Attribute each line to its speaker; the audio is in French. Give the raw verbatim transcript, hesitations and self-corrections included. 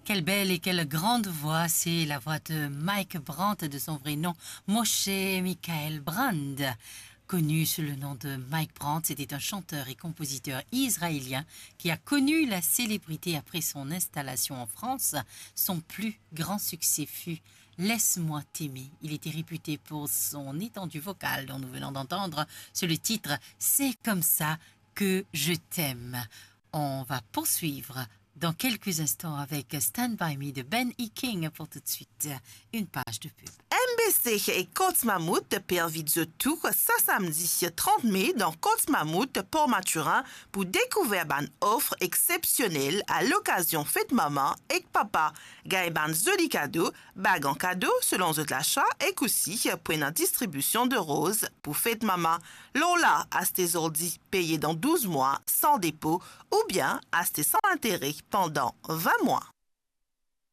Speaker 1: Quelle belle et quelle grande voix, c'est la voix de Mike Brandt, de son vrai nom, Moshe Michael Brand. Connu sous le nom de Mike Brandt, c'était un chanteur et compositeur israélien qui a connu la célébrité après son installation en France. Son plus grand succès fut « Laisse-moi t'aimer ». Il était réputé pour son étendue vocale dont nous venons d'entendre sur le titre « C'est comme ça que je t'aime ». On va poursuivre dans quelques instants avec Stand By Me de Ben E. King pour tout de suite une page de pub.
Speaker 2: M B C et Côte Mammouth te invite de tout ce samedi trente mai dans Côte Mammouth Port Maturin pour découvrir une offre exceptionnelle à l'occasion fête maman et papa. Gagne ban joli cadeau, bague en cadeau selon votre achat et aussi pour une distribution de roses pour fête maman. Lola à tes ordi payé dans douze mois sans dépôt ou bien à tes sans intérêt pendant vingt mois.